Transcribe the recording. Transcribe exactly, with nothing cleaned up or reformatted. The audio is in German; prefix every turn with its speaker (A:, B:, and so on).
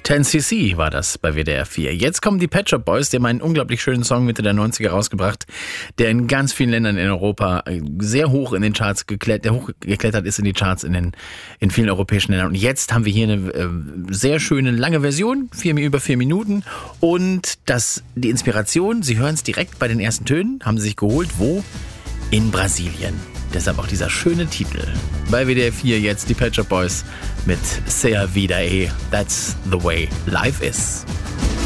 A: zehn C C war das bei W D R vier. Jetzt kommen die Pet Shop Boys, die haben einen unglaublich schönen Song Mitte der neunziger rausgebracht, der in ganz vielen Ländern in Europa sehr hoch in den Charts geklettert, der hoch geklettert ist in die Charts in den in vielen europäischen Ländern. Und jetzt haben wir hier eine äh, sehr schöne lange Version, vier, über vier Minuten. Und das, die Inspiration, Sie hören es direkt bei den ersten Tönen, haben Sie sich geholt, wo? In Brasilien. Deshalb auch dieser schöne Titel. Bei W D R vier jetzt die Pet Shop Boys mit Sea Vida E. That's the way life is.